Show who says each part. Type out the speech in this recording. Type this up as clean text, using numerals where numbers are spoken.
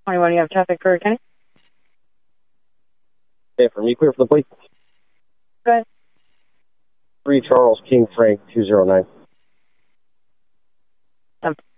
Speaker 1: 21, you have traffic for Kenny?
Speaker 2: Okay, for me, clear for the plate.
Speaker 1: Go ahead.
Speaker 2: 3 Charles King Frank 209.